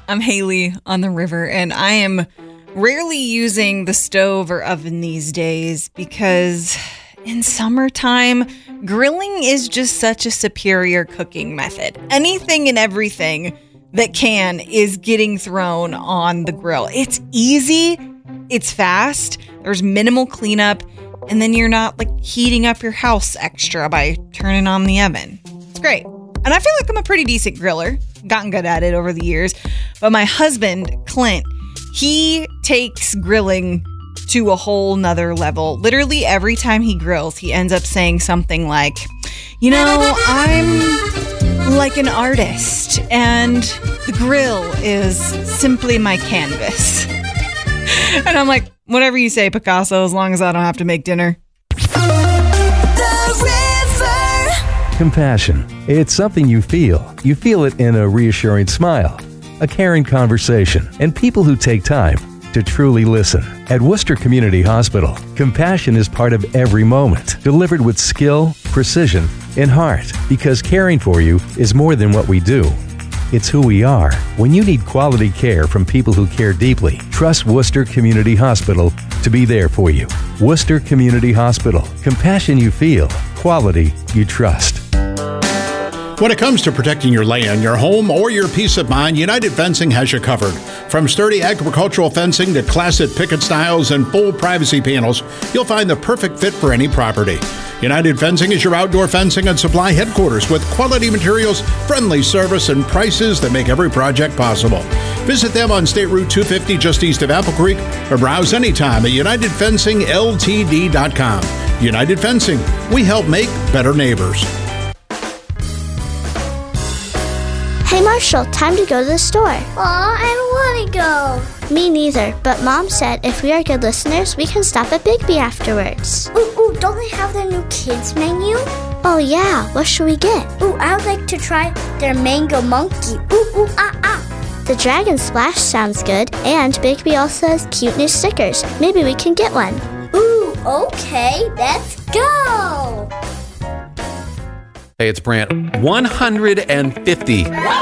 I'm Haley on the river, and I am rarely using the stove or oven these days because in summertime, grilling is just such a superior cooking method. Anything and everything that can is getting thrown on the grill. It's easy, it's fast, there's minimal cleanup, and then you're not like heating up your house extra by turning on the oven. It's great. And I feel like I'm a pretty decent griller. Gotten good at it over the years. But my husband, Clint, he takes grilling to a whole nother level. Literally every time he grills, he ends up saying something like, you know, I'm like an artist and the grill is simply my canvas. And I'm like, whatever you say, Picasso, as long as I don't have to make dinner. Compassion. It's something you feel. You feel it in a reassuring smile, a caring conversation, and people who take time to truly listen. At Worcester Community Hospital, compassion is part of every moment, delivered with skill, precision, and heart, because caring for you is more than what we do. It's who we are. When you need quality care from people who care deeply, trust Worcester Community Hospital to be there for you. Worcester Community Hospital. Compassion you feel. Quality you trust. When it comes to protecting your land, your home, or your peace of mind, United Fencing has you covered. From sturdy agricultural fencing to classic picket styles and full privacy panels, you'll find the perfect fit for any property. United Fencing is your outdoor fencing and supply headquarters with quality materials, friendly service, and prices that make every project possible. Visit them on State Route 250 just east of Apple Creek or browse anytime at UnitedFencingLTD.com. United Fencing, we help make better neighbors. Hey Marshall, time to go to the store. Aw, I don't want to go. Me neither, but Mom said if we are good listeners, we can stop at Bigby afterwards. Ooh, don't they have their new kids menu? Oh yeah, what should we get? Ooh, I would like to try their mango monkey. Ooh, ah. The Dragon Splash sounds good, and Bigby also has cute new stickers. Maybe we can get one. Ooh, okay, let's go. Hey, it's Brant. 150.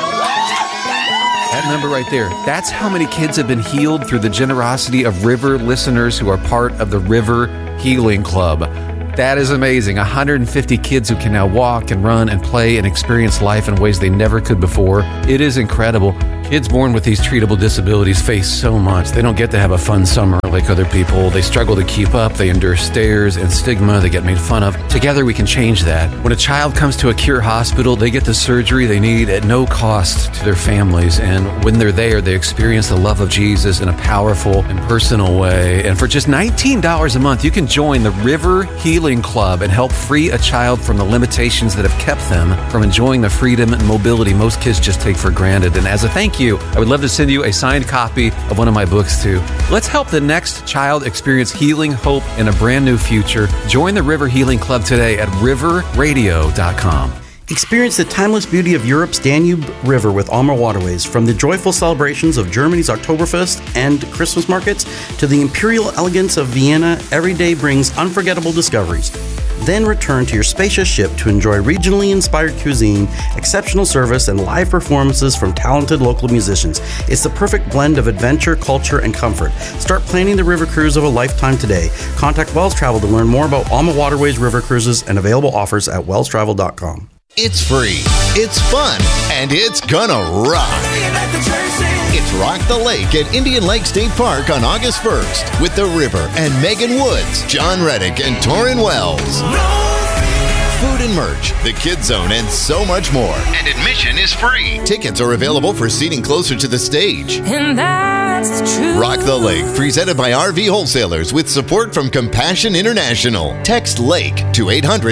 That number right there, that's how many kids have been healed through the generosity of River listeners who are part of the River Healing Club. That is amazing. 150 kids who can now walk and run and play and experience life in ways they never could before. It is incredible. Kids born with these treatable disabilities face so much. They don't get to have a fun summer like other people. They struggle to keep up. They endure stares and stigma. They get made fun of. Together, we can change that. When a child comes to a Cure hospital, they get the surgery they need at no cost to their families. And when they're there, they experience the love of Jesus in a powerful and personal way. And for just $19 a month, you can join the River Healing Club and help free a child from the limitations that have kept them from enjoying the freedom and mobility most kids just take for granted. And as a thank you, I would love to send you a signed copy of one of my books too. Let's help the next child experience healing, hope, and a brand new future. Join the River Healing Club today at riverradio.com. Experience the timeless beauty of Europe's Danube River with Alma Waterways. From the joyful celebrations of Germany's Oktoberfest and Christmas markets to the imperial elegance of Vienna, every day brings unforgettable discoveries. Then return to your spacious ship to enjoy regionally inspired cuisine, exceptional service, and live performances from talented local musicians. It's the perfect blend of adventure, culture, and comfort. Start planning the river cruise of a lifetime today. Contact Wells Travel to learn more about Alma Waterways River Cruises and available offers at wellstravel.com. It's free, it's fun, and it's gonna rock. It's Rock the Lake at Indian Lake State Park on August 1st with The River and Megan Woods, John Reddick, and Torrin Wells. Food and merch, the Kids Zone, and so much more. And admission is free. Tickets are available for seating closer to the stage. And that's the truth. Rock the Lake, presented by RV Wholesalers with support from Compassion International. Text LAKE to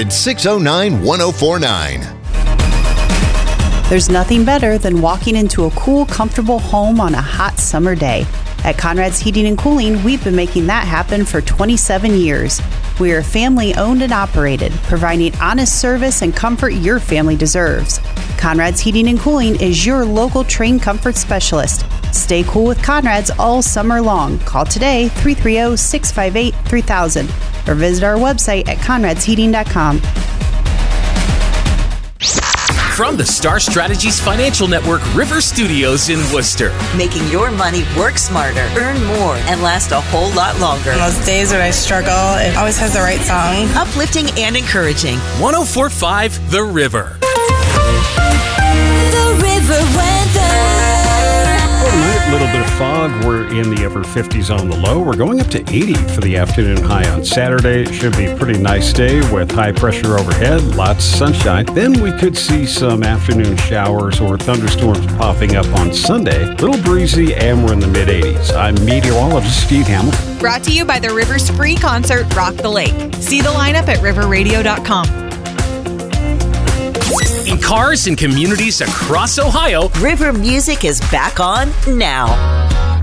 800-609-1049. There's nothing better than walking into a cool, comfortable home on a hot summer day. At Conrad's Heating and Cooling, we've been making that happen for 27 years. We are family owned and operated, providing honest service and comfort your family deserves. Conrad's Heating and Cooling is your local trained comfort specialist. Stay cool with Conrad's all summer long. Call today, 330-658-3000, or visit our website at conradsheating.com. From the Star Strategies Financial Network River Studios in Worcester. Making your money work smarter, earn more, and last a whole lot longer. On those days when I struggle, it always has the right song. Uplifting and encouraging. 104.5 The River. The River weather. Overnight, a little bit of fog. We're in the upper 50s on the low. We're going up to 80 for the afternoon high on Saturday. It should be a pretty nice day with high pressure overhead, lots of sunshine. Then we could see some afternoon showers or thunderstorms popping up on Sunday. A little breezy, and we're in the mid-80s. I'm meteorologist Steve Hamilton. Brought to you by the River's free concert, Rock the Lake. See the lineup at riverradio.com. In cars and communities across Ohio, River Music is back on now.